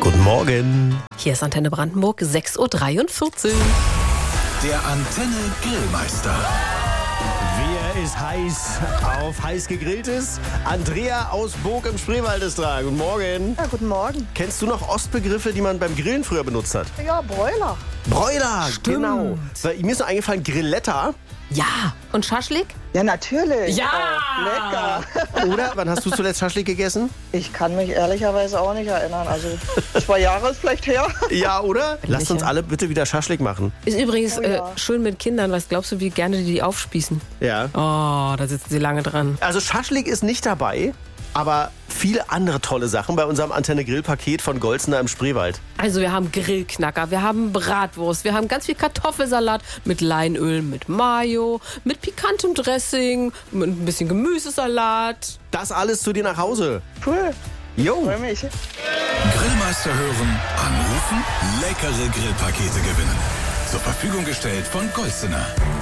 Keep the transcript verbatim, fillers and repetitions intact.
Guten Morgen. Hier ist Antenne Brandenburg, sechs Uhr dreiundvierzig. Der Antenne Grillmeister. Wer ist heiß auf heiß gegrilltes? Andrea aus Burg im Spreewald ist dran. Guten Morgen. Ja, guten Morgen. Kennst du noch Ostbegriffe, die man beim Grillen früher benutzt hat? Ja, Broiler. Broiler, Stimmt. genau. Weil Mir ist noch eingefallen, Grilletta. Ja, und Schaschlik? Ja, natürlich. Ja! Oh, lecker. Oder wann hast du zuletzt Schaschlik gegessen? Ich kann mich ehrlicherweise auch nicht erinnern. Also zwei Jahre ist vielleicht her. Ja, oder? Lasst uns Sicher. alle bitte wieder Schaschlik machen. Ist übrigens Oh ja. äh, schön mit Kindern. Was glaubst du, wie gerne die die aufspießen? Ja. Oh, da sitzen sie lange dran. Also Schaschlik ist nicht dabei, aber viele andere tolle Sachen bei unserem Antenne-Grill-Paket von Golzner im Spreewald. Also wir haben Grillknacker, wir haben Bratwurst, wir haben ganz viel Kartoffelsalat mit Leinöl, mit Mayo, mit pikantem Dressing, mit ein bisschen Gemüsesalat. Das alles zu dir nach Hause. Cool. Jo. Freue mich. Grillmeister hören, anrufen, leckere Grillpakete gewinnen. Zur Verfügung gestellt von Golzner.